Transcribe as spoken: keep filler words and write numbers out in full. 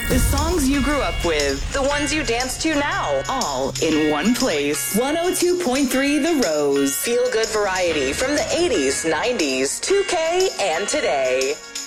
The songs you grew up with, the ones you dance to now, all in one place. one oh two point three The Rose. Feel good variety from the eighties, nineties, two K, and today.